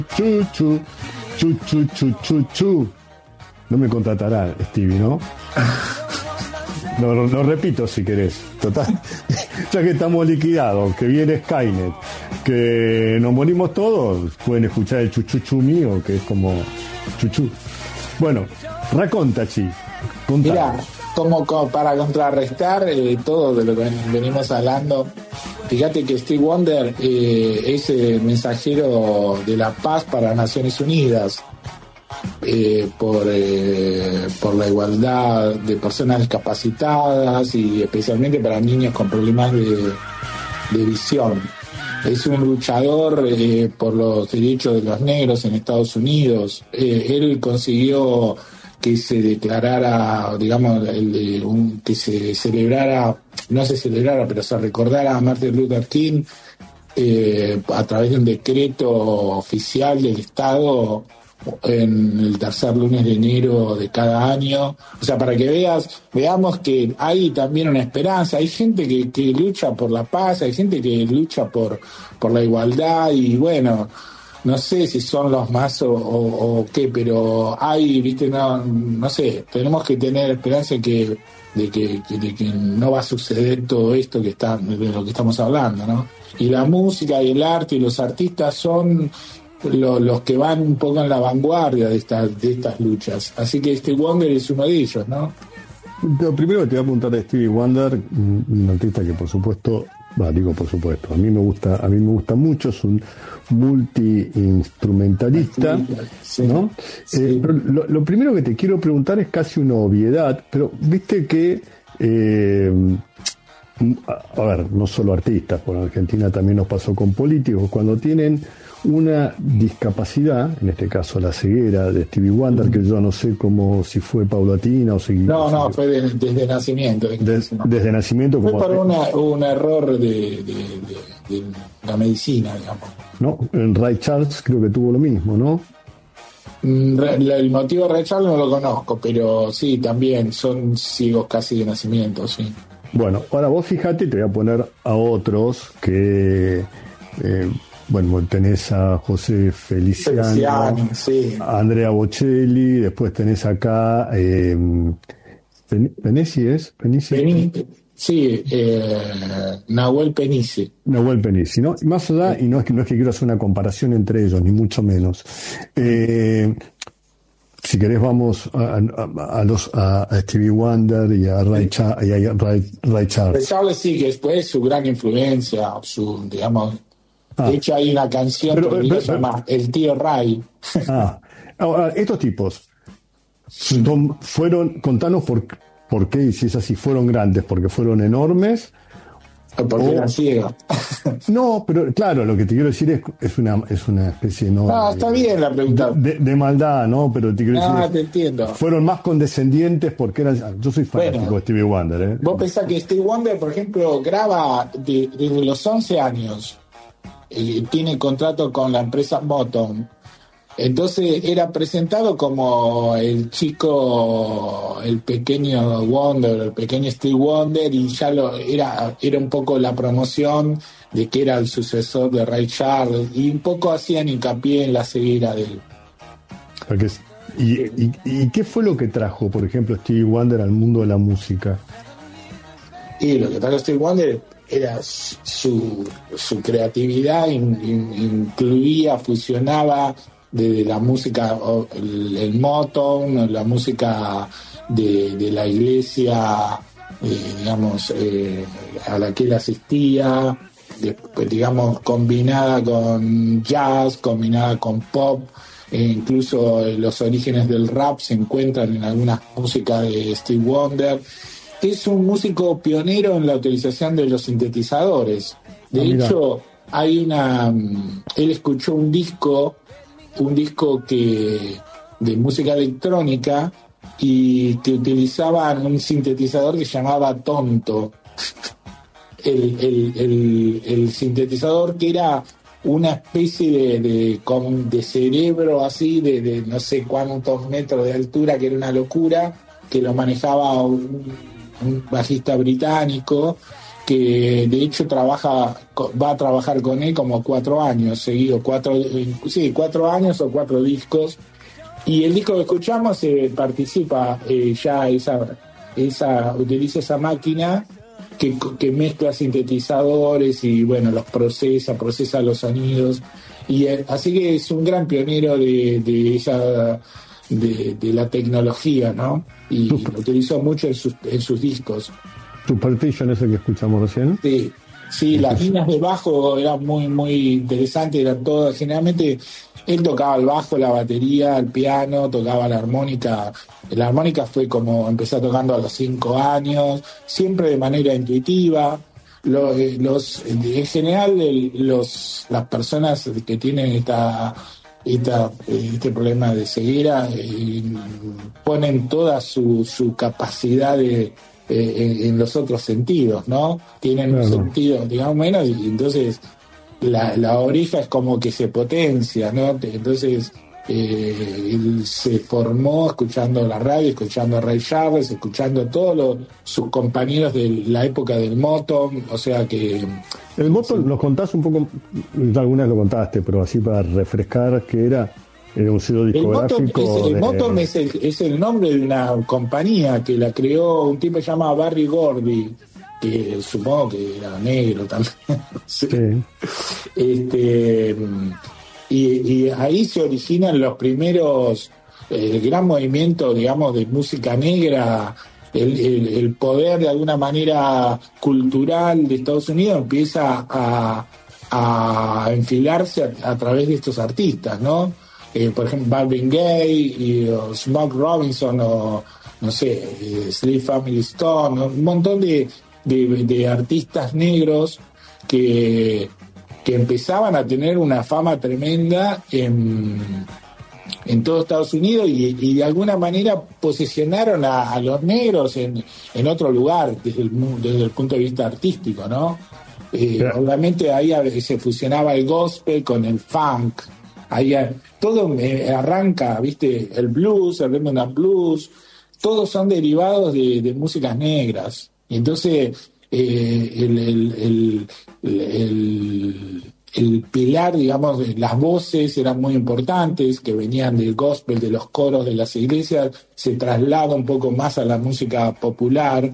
Chu, chu, chu, chu, chu, chu, chu. No me contratará Stevie, ¿no? Lo repito si querés. Total, ya que estamos liquidados, que viene Skynet, que nos morimos todos, pueden escuchar el chuchuchu mío, que es como chuchu. Bueno, raccontaci. Mirá, como para contrarrestar todo de lo que venimos hablando, fíjate que Stevie Wonder es mensajero de la paz para Naciones Unidas. Por la igualdad de personas discapacitadas y especialmente para niños con problemas de visión. Es un luchador por los derechos de los negros en Estados Unidos. Él consiguió que se declarara, digamos, que se celebrara, no se celebrara, pero se recordara a Martin Luther King a través de un decreto oficial del Estado en el tercer lunes de enero de cada año. O sea, para que veamos que hay también una esperanza. Hay gente que lucha por la paz, hay gente que lucha por la igualdad, y bueno, no sé si son los más o qué, pero hay, viste, no sé, tenemos que tener esperanza de que no va a suceder todo esto de lo que estamos hablando, ¿no? Y la música y el arte y los artistas son los que van un poco en la vanguardia de estas luchas. Así que Stevie Wonder es uno de ellos, ¿no? Lo primero que te voy a apuntar de Stevie Wonder, un artista que por supuesto, a mí me gusta mucho, es un multi-instrumentalista, sí, ¿no? Sí. Pero lo primero que te quiero preguntar es casi una obviedad, pero viste que a ver, no solo artistas, por Argentina también nos pasó con políticos, cuando tienen una discapacidad, en este caso la ceguera de Stevie Wonder, que yo no sé si fue paulatina o si... No, fue desde nacimiento. Desde nacimiento. Fue por un error de la medicina, digamos. ¿No? En Ray Charles creo que tuvo lo mismo, ¿no? El motivo de Ray Charles no lo conozco, pero sí, también son ciegos casi de nacimiento, sí. Bueno, ahora vos fíjate, te voy a poner a otros que... bueno, tenés a José Feliciano, sí. a Andrea Bocelli, después tenés acá Penisi, sí, Nahuel Penisi. Nahuel Penisi, ¿no? Y más allá, y no es que quiero hacer una comparación entre ellos, ni mucho menos. Si querés vamos a Stevie Wonder y a Ray Charles. Ray Charles sí, que después su gran influencia, digamos... De hecho hay una canción que se llama El Tío Ray. Ahora, estos tipos contanos por qué, y si es así, fueron grandes, porque fueron enormes. Porque eran ciegos. No, pero claro, lo que te quiero decir es una especie está bien la pregunta. De maldad, ¿no? Pero te quiero decir. Te entiendo. Fueron más condescendientes porque eran. Yo soy fanático de Stevie Wonder, ¿eh? Vos pensás que Stevie Wonder, por ejemplo, graba desde los 11 años. Tiene contrato con la empresa Motown. Entonces era presentado como el pequeño Wonder, el pequeño Stevie Wonder, y ya era un poco la promoción de que era el sucesor de Ray Charles, y un poco hacían hincapié en la ceguera de él. ¿Y qué fue lo que trajo, por ejemplo, Stevie Wonder al mundo de la música? Y lo que trajo Stevie Wonder era su creatividad, incluía, fusionaba desde la música, el Motown, la música de la iglesia, digamos, a la que él asistía, digamos, combinada con jazz, combinada con pop, e incluso los orígenes del rap se encuentran en algunas músicas de Stevie Wonder. Es un músico pionero en la utilización de los sintetizadores. De hecho, él escuchó un disco de música electrónica, y que utilizaban un sintetizador que se llamaba Tonto. El sintetizador, que era una especie de cerebro así, de no sé cuántos metros de altura, que era una locura, que lo manejaba un bajista británico, que de hecho va a trabajar con él como 4 años seguidos, 4 años o 4 discos. Y el disco que escuchamos participa ya utiliza esa máquina que mezcla sintetizadores y bueno, los procesa los sonidos. Y así que es un gran pionero de la tecnología, ¿no? Y lo utilizó mucho en sus discos. Superstition, ese que escuchamos recién. Sí, las líneas de bajo eran muy, muy interesantes, eran todas, generalmente él tocaba el bajo, la batería, el piano, tocaba la armónica. La armónica fue como empezó tocando a los 5 años, siempre de manera intuitiva. En general, las personas que tienen este problema de ceguera ponen toda su capacidad en los otros sentidos, ¿no? Tienen un sentido, digamos, menos, y entonces la oreja es como que se potencia, ¿no? Entonces él se formó escuchando la radio, escuchando a Ray Charles, escuchando todos sus compañeros de la época del Motown, o sea que... El Motown, ¿nos contás un poco? Algunas lo contaste, pero así para refrescar, ¿qué era? Era un sello discográfico. El Motown es el nombre de una compañía que la creó un tipo llamado Barry Gordy, que supongo que era negro también. Sí. Y ahí se originan los primeros, el gran movimiento, digamos, de música negra. El poder de alguna manera cultural de Estados Unidos empieza a enfilarse a través de estos artistas, ¿no? Por ejemplo, Marvin Gaye o Smokey Robinson o, no sé, Sleep Family Stone, ¿no? Un montón de artistas negros que empezaban a tener una fama tremenda en todo Estados Unidos y de alguna manera posicionaron a los negros en otro lugar desde el punto de vista artístico, ¿no? Obviamente ahí se fusionaba el gospel con el funk. Ahí todo arranca, ¿viste? El blues, el rhythm and blues, todos son derivados de músicas negras. Y entonces el pilar, digamos, las voces eran muy importantes, que venían del gospel, de los coros de las iglesias, se traslada un poco más a la música popular.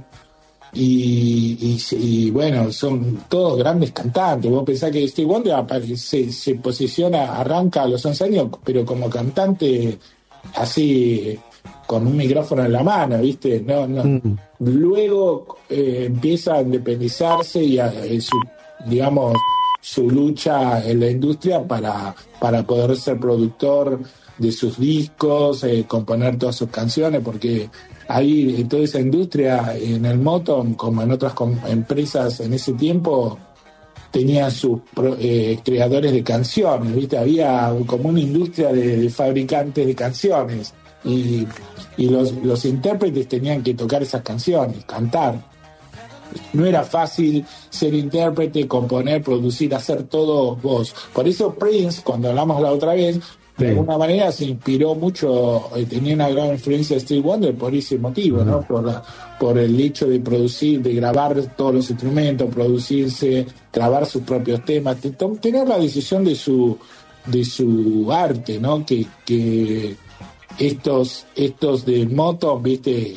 Y bueno, son todos grandes cantantes. Vos pensás que Stevie Wonder se posiciona, arranca a los 11 años, pero como cantante así, con un micrófono en la mano, ¿viste? No. Luego empieza a independizarse y su lucha en la industria para poder ser productor de sus discos, componer todas sus canciones, porque ahí en toda esa industria, en el Motown, como en otras empresas en ese tiempo, tenía sus creadores de canciones, ¿viste? Había como una industria de fabricantes de canciones y los intérpretes tenían que tocar esas canciones, cantar. No era fácil ser intérprete, componer, producir, hacer todo vos. Por eso Prince, cuando hablamos la otra vez, de alguna manera se inspiró mucho, tenía una gran influencia de Stevie Wonder por ese motivo, ¿no? Por el hecho de producir, de grabar todos los instrumentos, producirse, grabar sus propios temas, tener la decisión de su arte, ¿no? Que estos de Motown, ¿viste?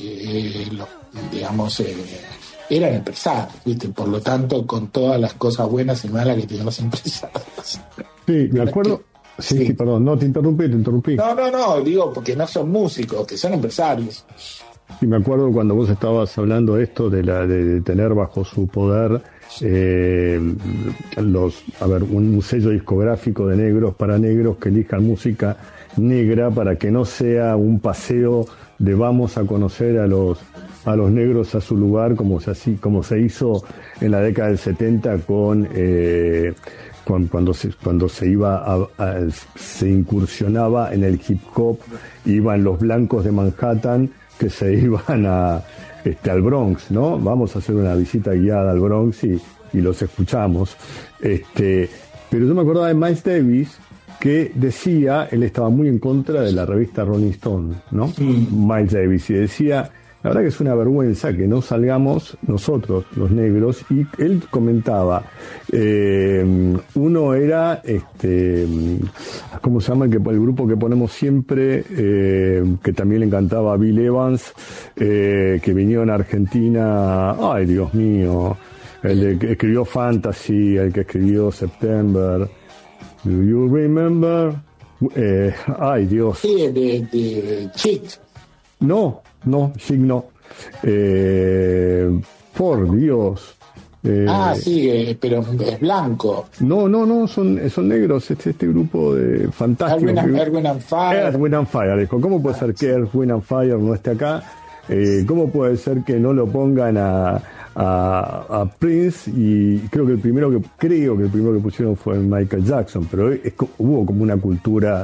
Eran empresarios, ¿viste? Por lo tanto, con todas las cosas buenas y malas que tienen los empresarios. Sí, me acuerdo. Sí, perdón, no, te interrumpí. No, digo, porque no son músicos, que son empresarios. Y me acuerdo cuando vos estabas hablando esto de tener bajo su poder un sello discográfico de negros para negros que elijan música negra para que no sea un paseo de vamos a conocer a los negros a su lugar como se hizo en la década del 70 cuando se incursionaba en el hip hop, iban los blancos de Manhattan que se iban al Bronx, ¿no? Vamos a hacer una visita guiada al Bronx y los escuchamos. Pero yo me acordaba de Miles Davis, que decía, él estaba muy en contra de la revista Rolling Stone, ¿no? Miles Davis, y decía La verdad que es una vergüenza que no salgamos nosotros, los negros, y él comentaba, uno era, ¿cómo se llama? El grupo que ponemos siempre, que también le encantaba a Bill Evans, que vinieron a Argentina, ay Dios mío, el que escribió Fantasy, el que escribió September, Do You Remember? Ay Dios. Sí, de Chic. No, signo. Por Dios. Sí, pero es blanco. No, son negros. Este grupo de fantástico. Earth, Wind and Fire. Earth, Wind and Fire, dijo. ¿Cómo puede ser que Earth, Wind and Fire no esté acá? ¿Cómo puede ser que no lo pongan a Prince? Y creo que el primero que pusieron fue Michael Jackson, pero hubo como una cultura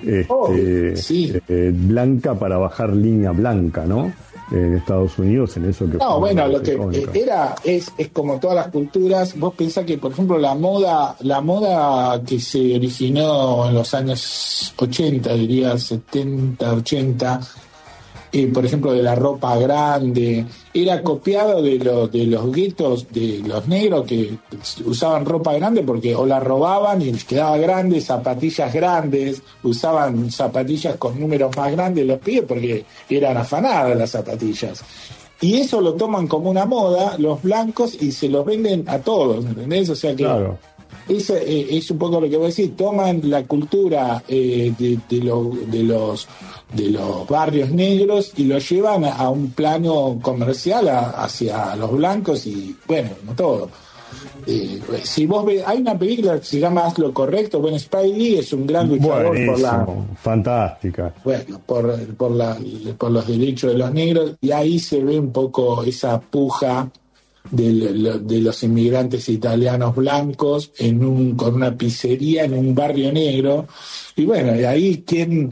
blanca para bajar línea blanca, ¿no? En Estados Unidos, en eso que... No, bueno, lo que es como todas las culturas. Vos pensás que, por ejemplo, la moda que se originó en los años 80, diría 70, 80, por ejemplo, de la ropa grande, era copiado de los guetos de los negros que usaban ropa grande porque o la robaban y les quedaba grande, zapatillas grandes, usaban zapatillas con números más grandes los pies porque eran afanadas las zapatillas. Y eso lo toman como una moda los blancos y se los venden a todos, ¿entendés? O sea que... Claro. Eso es un poco lo que voy a decir. Toman la cultura de los barrios negros y lo llevan a un plano comercial hacia los blancos y bueno, como todo. Si vos ves, hay una película que se llama Haz lo Correcto. Bueno, Spike Lee es un gran luchador fantástica. Bueno, por los derechos de los negros, y ahí se ve un poco esa puja de los inmigrantes italianos blancos con una pizzería en un barrio negro. Y bueno, y ahí quién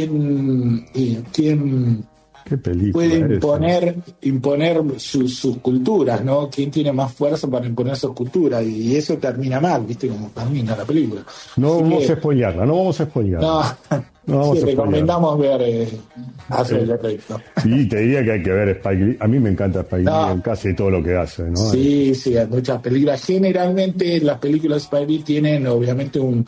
puede imponer sus culturas, ¿no? ¿Quién tiene más fuerza para imponer sus culturas? Y eso termina mal, ¿viste? Como termina la película. No vamos a spoilearla. No, recomendamos ver Haz lo Correcto. Sí, te diría que hay que ver Spike Lee. A mí me encanta Spike Lee en casi todo lo que hace, ¿no? Sí, hay muchas películas. Generalmente las películas de Spike Lee tienen obviamente un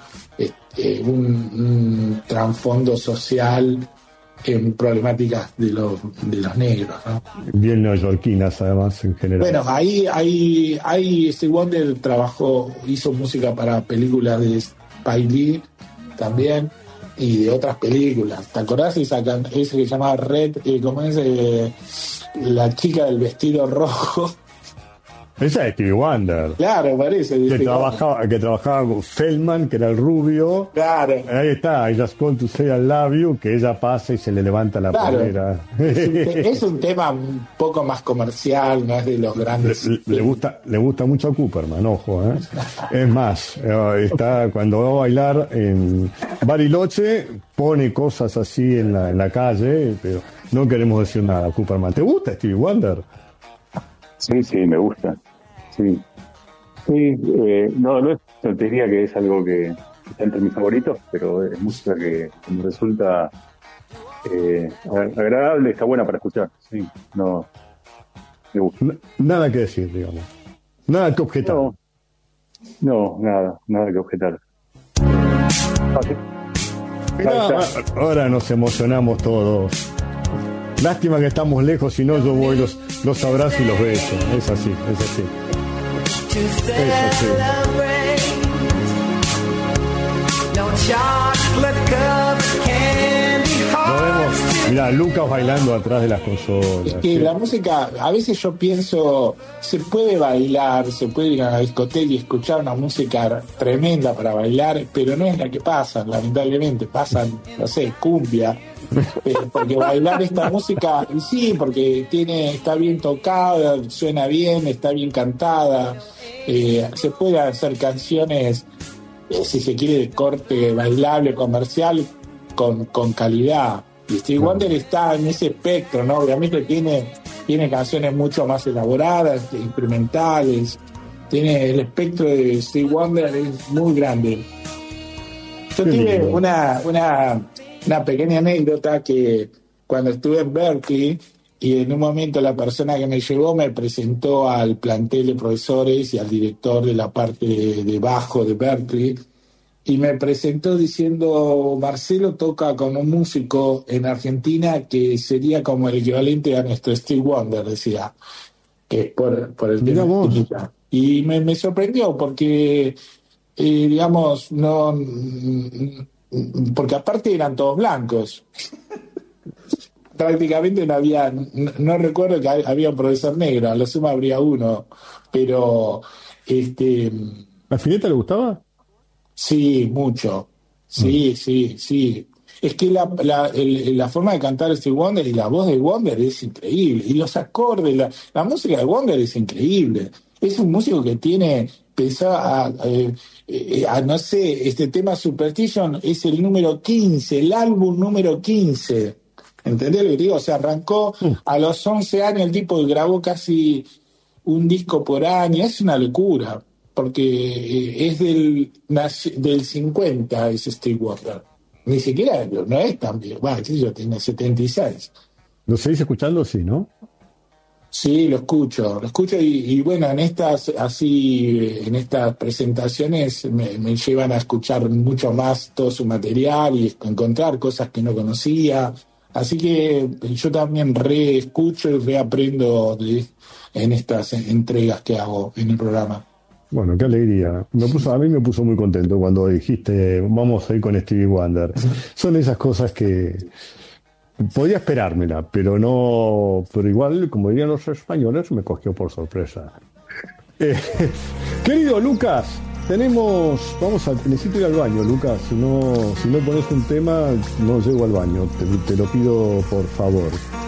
trasfondo social en problemáticas de los negros, ¿no? Bien neoyorquinas, además, en general. Bueno, ahí Stevie Wonder hizo música para películas de Spike Lee también y de otras películas. ¿Te acordás ese que se llama Red? ¿Cómo es? La chica del vestido rojo. Esa es Stevie Wonder. Claro, parece. Que trabajaba con Feldman, que era el rubio. Claro. Ahí está, I Just Call to Say I Love You, que ella pasa y se le levanta la polera. Es un tema un poco más comercial, no es de los grandes. Le gusta mucho a Cooperman, ojo, ¿eh? Es más, cuando va a bailar en Bariloche, pone cosas así en la calle, pero no queremos decir nada, Cooperman. ¿Te gusta Stevie Wonder? Sí, me gusta. Sí, no te diría que es algo que está entre mis favoritos, pero es música que me resulta agradable, está buena para escuchar. Sí, no, me gusta. Nada que decir, digamos. Nada que objetar. No, nada que objetar. Ahora nos emocionamos todos. Lástima que estamos lejos, si no yo voy, los abrazo y los beso. Es así. Lo vemos, mirá, Lucas bailando atrás de las consolas. Es que la música, a veces yo pienso, se puede bailar, se puede ir a la discoteca y escuchar una música tremenda para bailar, pero no es la que pasan, lamentablemente. Pasan, no sé, cumbia. Porque bailar esta música, sí, porque está bien tocada, suena bien, está bien cantada, se puede hacer canciones, si se quiere, de corte bailable, comercial, con calidad. Y Stevie Wonder está en ese espectro, ¿no? Obviamente tiene canciones mucho más elaboradas, instrumentales. Tiene el espectro de Stevie Wonder, es muy grande. Yo tuve una pequeña anécdota que cuando estuve en Berkeley, y en un momento la persona que me llevó me presentó al plantel de profesores y al director de la parte de bajo de Berklee, y me presentó diciendo: Marcelo toca con un músico en Argentina que sería como el equivalente a nuestro Steve Wonder, decía, que es por el Mira tema vos. estética. Y me sorprendió porque, digamos, no, porque aparte eran todos blancos. Prácticamente no había, no recuerdo que había un profesor negro, a lo sumo habría uno, pero ¿A Spinetta le gustaba? sí, mucho. Sí, sí, sí. Es que la forma de cantar Steve Wonder y la voz de Wonder es increíble. Y los acordes, la música de Wonder es increíble. Es un músico que tiene, pensaba, no sé, este tema Superstition es el número 15, el álbum número 15. ¿Entendés lo que digo? O sea, arrancó a los 11 años, el tipo grabó casi un disco por año. Es una locura, porque es del 50, es Steve Wonder. Ni siquiera, no es tan bien. Bueno, qué sé yo, tiene 76. ¿Lo seguís escuchando? Sí, ¿no? Sí, lo escucho y bueno, en estas presentaciones me llevan a escuchar mucho más todo su material y encontrar cosas que no conocía. Así que yo también reescucho y reaprendo en estas entregas que hago en el programa. Bueno, qué alegría. A mí me puso muy contento cuando dijiste, vamos a ir con Stevie Wonder. Son esas cosas que podía esperármela, pero igual, como dirían los españoles, me cogió por sorpresa. Querido Lucas, necesito ir al baño, Lucas. Si no pones un tema, no llego al baño. Te lo pido por favor.